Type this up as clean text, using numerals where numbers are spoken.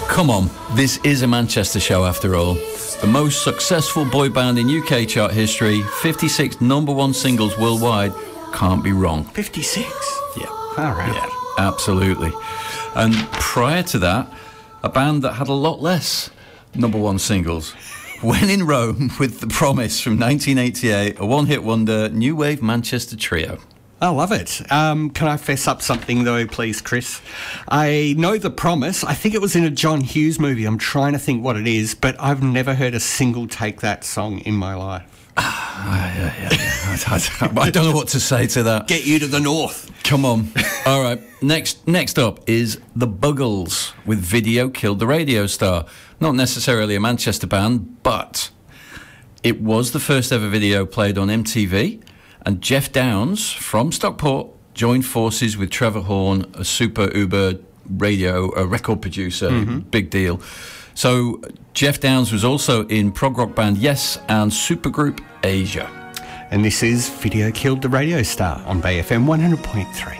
Come on, this is a Manchester show after all. The most successful boy band in UK chart history, 56 #1 singles worldwide, can't be wrong. 56? Yeah. All right. Yeah, absolutely. And prior to that, a band that had a lot less #1 singles. When in Rome with The Promise from 1988, a one-hit wonder, new wave Manchester trio. I love it. Can I fess up something, though, please, Chris? I know The Promise. I think it was in a John Hughes movie. I'm trying to think what it is, but I've never heard a single Take That song in my life. Yeah. I don't know what to say to that. Get you to the north. Come on. All right. Next up is The Buggles with Video Killed the Radio Star. Not necessarily a Manchester band, but it was the first ever video played on MTV. And Jeff Downes from Stockport joined forces with Trevor Horn, a super uber record producer, big deal. So Jeff Downes was also in prog rock band Yes and supergroup Asia. And this is Video Killed the Radio Star on Bay FM 100.3.